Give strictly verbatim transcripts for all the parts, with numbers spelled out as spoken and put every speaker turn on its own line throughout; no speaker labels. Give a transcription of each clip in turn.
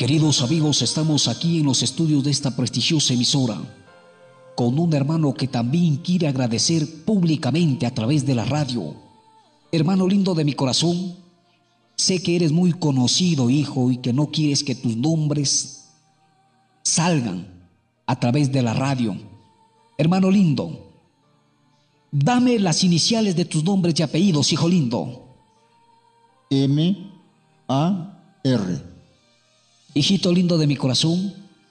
Queridos amigos, estamos aquí en los estudios de esta prestigiosa emisora con un hermano que también quiere agradecer públicamente a través de la radio. Hermano lindo de mi corazón, sé que eres muy conocido, hijo, y que no quieres que tus nombres salgan a través de la radio. Hermano lindo, dame las iniciales de tus nombres y apellidos, hijo lindo.
M A R.
Hijito lindo de mi corazón,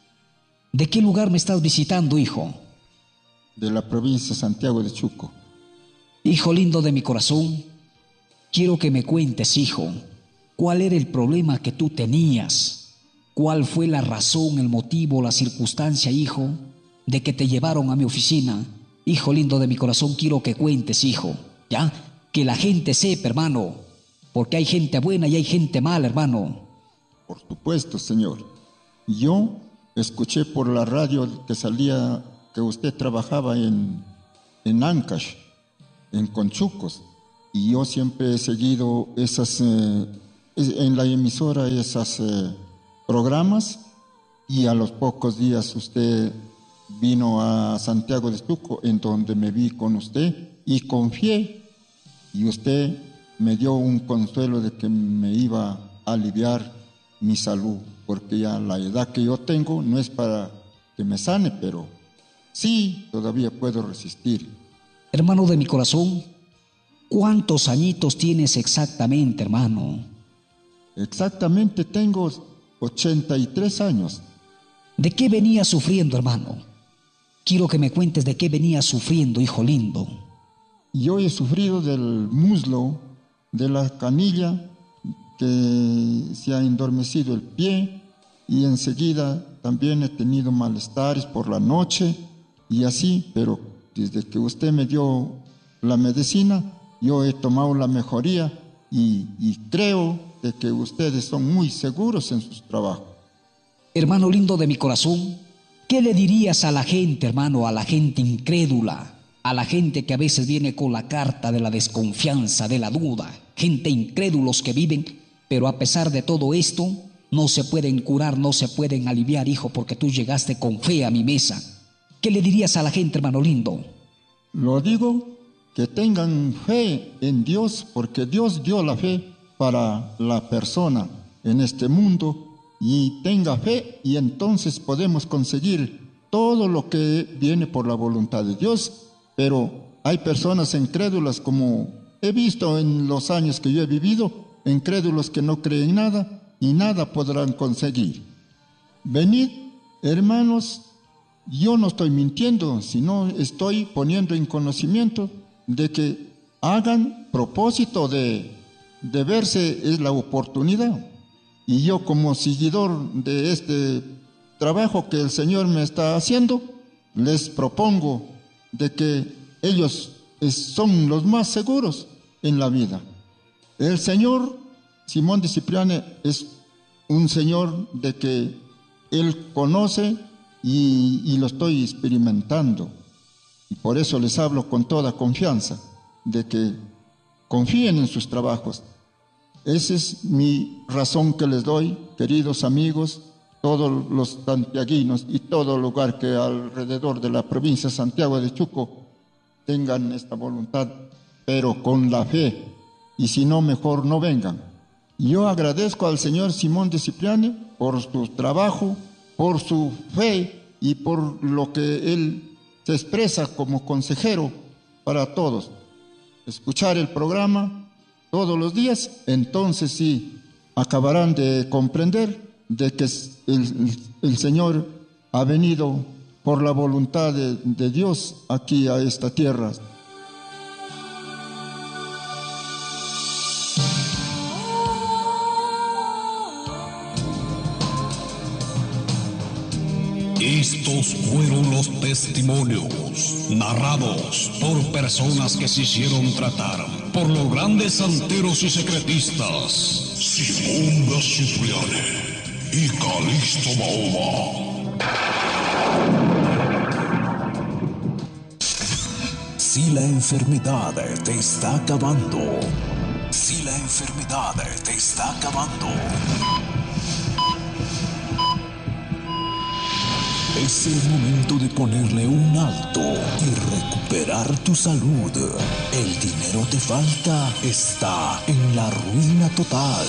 ¿de qué lugar me estás visitando, hijo?
De la provincia de Santiago de Chuco.
Hijo lindo de mi corazón, quiero que me cuentes, hijo, ¿cuál era el problema que tú tenías? ¿Cuál fue la razón, el motivo, la circunstancia, hijo, de que te llevaron a mi oficina? Hijo lindo de mi corazón, quiero que cuentes, hijo, ¿ya? Que la gente sepa, hermano, porque hay gente buena y hay gente mala, hermano.
Por supuesto, señor. Yo escuché por la radio que salía que usted trabajaba en, en Ancash, en Conchucos, y yo siempre he seguido esas, eh, en la emisora esos eh, programas, y a los pocos días usted vino a Santiago de Chuco, en donde me vi con usted, y confié, y usted me dio un consuelo de que me iba a aliviar mi salud, porque ya la edad que yo tengo no es para que me sane, pero sí, todavía puedo resistir.
Hermano de mi corazón, ¿cuántos añitos tienes exactamente, hermano?
Exactamente tengo ochenta y tres años.
¿De qué venías sufriendo, hermano? Quiero que me cuentes de qué venías sufriendo, hijo lindo.
Yo he sufrido del muslo, de la canilla, que se ha endormecido el pie, y enseguida también he tenido malestares por la noche y así, pero desde que usted me dio la medicina, yo he tomado la mejoría y, y creo de que ustedes son muy seguros en sus trabajos.
Hermano lindo de mi corazón, ¿qué le dirías a la gente, hermano, a la gente incrédula, a la gente que a veces viene con la carta de la desconfianza, de la duda, gente incrédulos que viven, pero a pesar de todo esto, no se pueden curar, no se pueden aliviar, hijo, porque tú llegaste con fe a mi mesa? ¿Qué le dirías a la gente, hermano lindo?
Lo digo, que tengan fe en Dios, porque Dios dio la fe para la persona en este mundo, y tenga fe, y entonces podemos conseguir todo lo que viene por la voluntad de Dios. Pero hay personas incrédulas, como he visto en los años que yo he vivido, incrédulos que no creen nada y nada podrán conseguir. Venid, hermanos, yo no estoy mintiendo, sino estoy poniendo en conocimiento de que hagan propósito de, de verse es la oportunidad. Y yo, como seguidor de este trabajo que el Señor me está haciendo, les propongo de que ellos son los más seguros en la vida. El señor Simón de Cipriani es un señor de que él conoce y, y lo estoy experimentando. Y por eso les hablo con toda confianza, de que confíen en sus trabajos. Esa es mi razón que les doy, queridos amigos, todos los santiaguinos y todo lugar que alrededor de la provincia de Santiago de Chuco tengan esta voluntad, pero con la fe. Y si no, mejor no vengan. Yo agradezco al señor Simón de Cipriani por su trabajo, por su fe y por lo que él se expresa como consejero para todos. Escuchar el programa todos los días, entonces sí acabarán de comprender de que el, el Señor ha venido por la voluntad de, de Dios aquí a esta tierra.
Estos fueron los testimonios narrados por personas que se hicieron tratar por los grandes santeros y secretistas Simón de Cipriani y Calixto Mahoma. Si la enfermedad te está acabando, si la enfermedad te está acabando,
Es el momento de ponerle un alto y recuperar tu salud. El dinero te falta, está en la ruina total.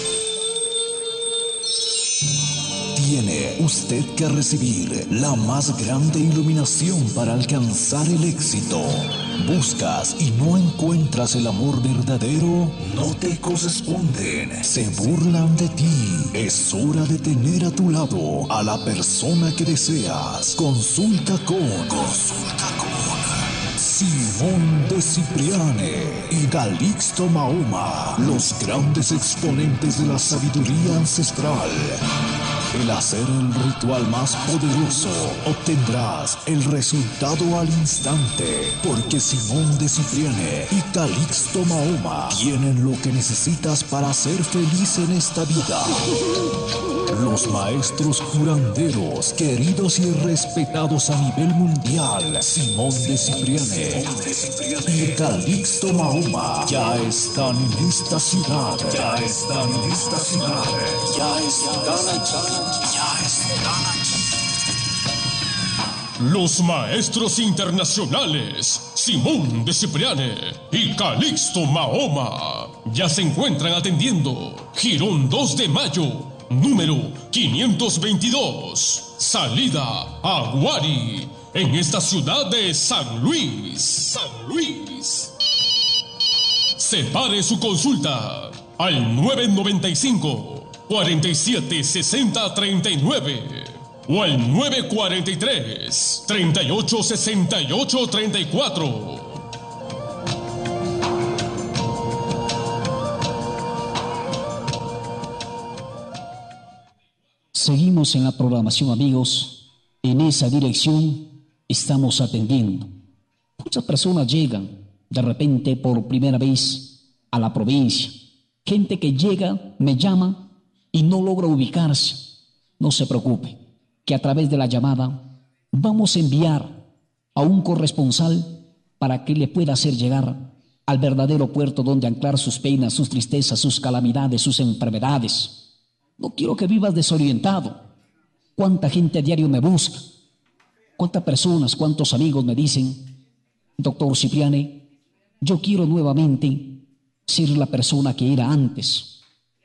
Tiene usted que recibir la más grande iluminación para alcanzar el éxito. Buscas y no encuentras el amor verdadero, no te corresponden, se burlan de ti. Es hora de tener a tu lado a la persona que deseas. Consulta con, consulta con Simón de Cipriane y Calixto Mahoma, los grandes exponentes de la sabiduría ancestral. El hacer el ritual más poderoso, obtendrás el resultado al instante, porque Simón de Cipriane y Calixto Mahoma tienen lo que necesitas para ser feliz en esta vida. Los maestros curanderos, queridos y respetados a nivel mundial, Simón de Cipriane y Calixto Mahoma, ya están en esta ciudad, ya están en esta ciudad, ya están aquí. Ya están aquí.
Los maestros internacionales Simón de Cipriane y Calixto Mahoma ya se encuentran atendiendo Girón dos de Mayo, número quinientos veintidós, salida Aguari, en esta ciudad de San Luis. San Luis. Separe su consulta al nueve nueve cinco, cuarenta y siete, sesenta, treinta y nueve o al nueve cuarenta y tres, treinta y ocho, sesenta y ocho, treinta y cuatro.
Seguimos en la programación, amigos. En esa dirección estamos atendiendo. Muchas personas llegan de repente por primera vez a la provincia. Gente que llega, me llama y no logra ubicarse. No se preocupe, que a través de la llamada vamos a enviar a un corresponsal para que le pueda hacer llegar al verdadero puerto donde anclar sus penas, sus tristezas, sus calamidades, sus enfermedades. No quiero que vivas desorientado. ¿Cuánta gente a diario me busca? ¿Cuántas personas, cuántos amigos me dicen, doctor Cipriane, yo quiero nuevamente ser la persona que era antes?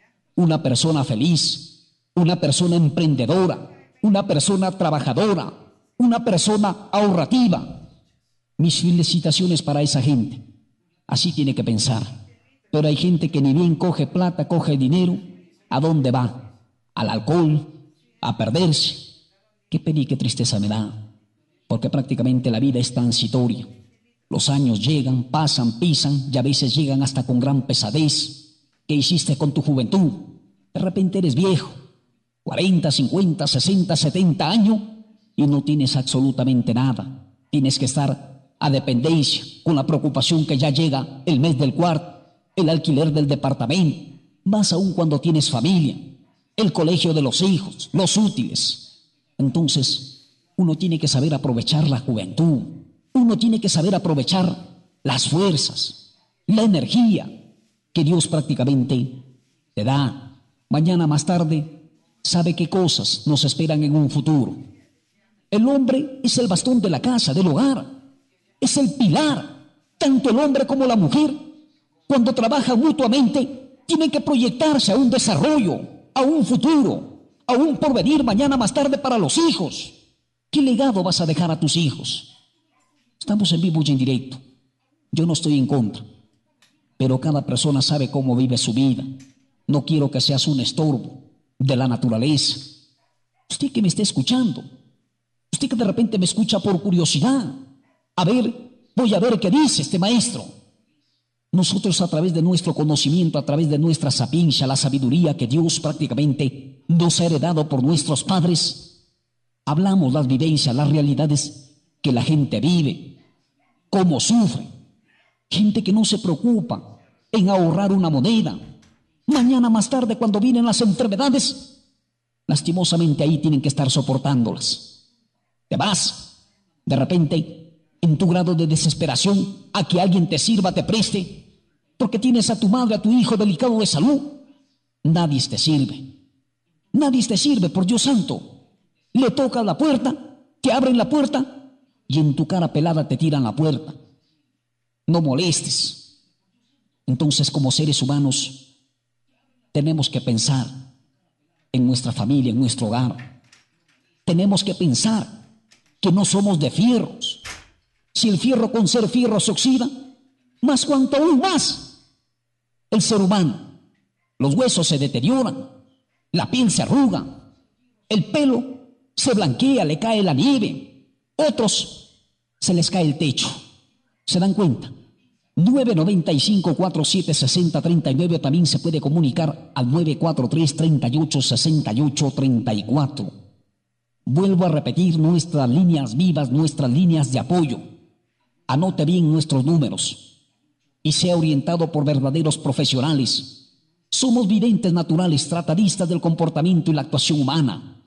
Una persona feliz, una persona emprendedora, una persona trabajadora, una persona ahorrativa. Mis felicitaciones para esa gente. Así tiene que pensar. Pero hay gente que ni bien coge plata, coge dinero. ¿A dónde va? Al alcohol, a perderse. Qué pena y qué tristeza me da, porque prácticamente la vida es transitoria. Los años llegan, pasan, pisan y a veces llegan hasta con gran pesadez. ¿Qué hiciste con tu juventud? De repente eres viejo, cuarenta, cincuenta, sesenta, setenta años y no tienes absolutamente nada. Tienes que estar a dependencia, con la preocupación que ya llega el mes del cuarto, el alquiler del departamento, más aún cuando tienes familia, el colegio de los hijos, los útiles. Entonces, uno tiene que saber aprovechar la juventud, uno tiene que saber aprovechar las fuerzas, la energía que Dios prácticamente te da. Mañana más tarde, sabe qué cosas nos esperan en un futuro. El hombre es el bastón de la casa, del hogar, es el pilar. Tanto el hombre como la mujer, cuando trabajan mutuamente, tienen que proyectarse a un desarrollo, a un futuro, a un porvenir mañana más tarde para los hijos. ¿Qué legado vas a dejar a tus hijos? Estamos en vivo y en directo. Yo no estoy en contra, pero cada persona sabe cómo vive su vida. No quiero que seas un estorbo de la naturaleza. Usted que me está escuchando, usted que de repente me escucha por curiosidad, a ver, voy a ver qué dice este maestro. Nosotros, a través de nuestro conocimiento, a través de nuestra sapiencia, la sabiduría que Dios prácticamente nos ha heredado por nuestros padres, hablamos las vivencias, las realidades que la gente vive, cómo sufre. Gente que no se preocupa en ahorrar una moneda. Mañana más tarde, cuando vienen las enfermedades, lastimosamente ahí tienen que estar soportándolas. Te vas, de repente, en tu grado de desesperación, a que alguien te sirva, te preste, porque tienes a tu madre, a tu hijo delicado de salud. Nadie te sirve. Nadie te sirve, por Dios santo. Le tocas la puerta te abren la puerta y en tu cara pelada te tiran la puerta. No molestes. Entonces, como seres humanos, tenemos que pensar en nuestra familia, en nuestro hogar. Tenemos que pensar que no somos de fierros. Si el fierro con ser fierro se oxida, más cuanto aún más el ser humano. Los huesos se deterioran, la piel se arruga, el pelo se blanquea, le cae la nieve. Otros se les cae el techo. ¿Se dan cuenta? nueve nueve cinco, cuatro siete, seis cero tres nueve también se puede comunicar al nueve cuatro tres, tres ocho, seis ocho, tres cuatro. Vuelvo a repetir nuestras líneas vivas, nuestras líneas de apoyo. Anote bien nuestros números y sea orientado por verdaderos profesionales. Somos videntes naturales, tratadistas del comportamiento y la actuación humana.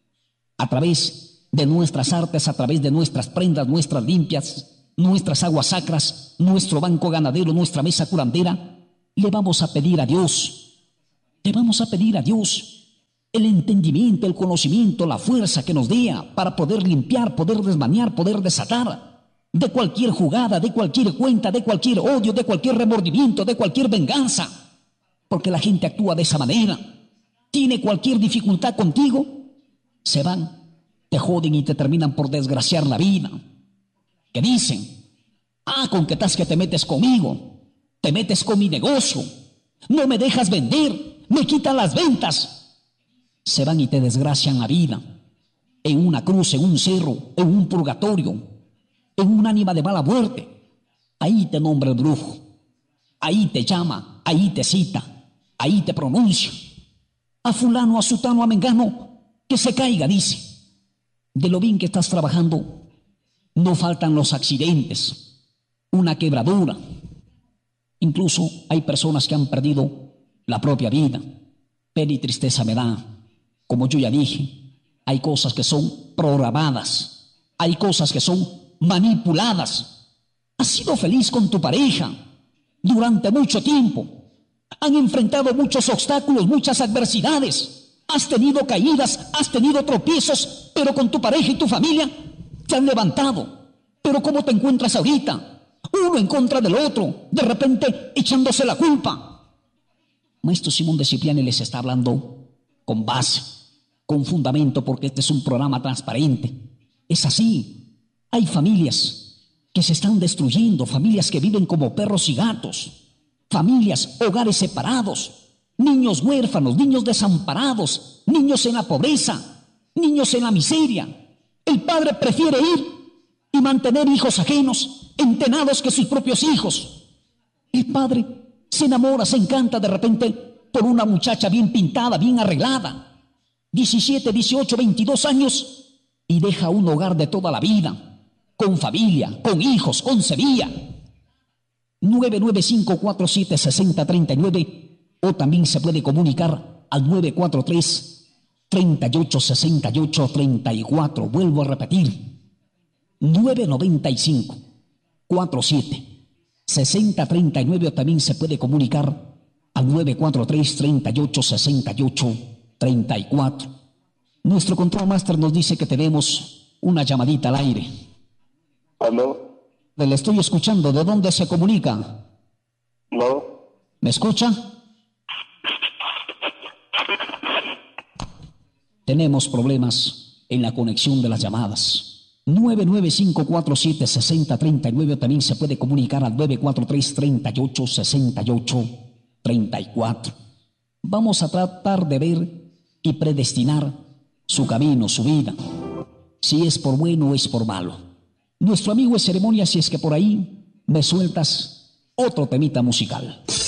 A través de nuestras artes, a través de nuestras prendas, nuestras limpias, nuestras aguas sacras, nuestro banco ganadero, nuestra mesa curandera, le vamos a pedir a Dios, le vamos a pedir a Dios el entendimiento, el conocimiento, la fuerza que nos dé para poder limpiar, poder desmanear, poder desatar de cualquier jugada, de cualquier cuenta, de cualquier odio, de cualquier remordimiento, de cualquier venganza. Porque la gente actúa de esa manera. Tiene cualquier dificultad contigo, se van, te joden y te terminan por desgraciar la vida. Que dicen, ah, con que estás que te metes conmigo, te metes con mi negocio, no me dejas vender, me quitan las ventas. Se van y te desgracian la vida. En una cruz, en un cerro, en un purgatorio, en un ánima de mala muerte. Ahí te nombra el brujo, ahí te llama, ahí te cita. Ahí te pronuncia. A fulano, a sutano, a mengano, que se caiga, dice. De lo bien que estás trabajando, no faltan los accidentes, una quebradura. Incluso hay personas que han perdido la propia vida. Pena y tristeza me da. Como yo ya dije, hay cosas que son programadas, hay cosas que son manipuladas. Has sido feliz con tu pareja durante mucho tiempo. Han enfrentado muchos obstáculos, muchas adversidades. Has tenido caídas, has tenido tropiezos, pero con tu pareja y tu familia te han levantado. Pero ¿cómo te encuentras ahorita? Uno en contra del otro, de repente echándose la culpa. Maestro Simón de Cipriani les está hablando con base, con fundamento, porque este es un programa transparente. Es así. Hay familias que se están destruyendo, familias que viven como perros y gatos. Familias, hogares separados, niños huérfanos, niños desamparados, niños en la pobreza, niños en la miseria. El padre prefiere ir y mantener hijos ajenos, entenados que sus propios hijos. El padre se enamora, se encanta de repente por una muchacha bien pintada, bien arreglada, diecisiete, dieciocho, veintidós años, y deja un hogar de toda la vida, con familia, con hijos, con semilla. nueve nueve cinco, cuatro siete, seis cero tres nueve o también se puede comunicar al nueve cuatro tres, tres ocho, seis ocho, tres cuatro. Vuelvo a repetir, nueve nueve cinco, cuatro siete, seis cero tres nueve o también se puede comunicar al nueve cuatro tres, tres ocho, seis ocho, tres cuatro. Nuestro control master nos dice que tenemos una llamadita al aire.
¿Aló?
Le estoy escuchando. ¿De dónde se comunica?
¿No?
¿Me escucha? Tenemos problemas en la conexión de las llamadas. nueve nueve cinco, cuatro siete, seis cero tres nueve también se puede comunicar al nueve cuatro tres, tres ocho, seis ocho, tres cuatro. Vamos a tratar de ver y predestinar su camino, su vida, si es por bueno o es por malo. Nuestro amigo es Ceremonia, si es que por ahí me sueltas otro temita musical.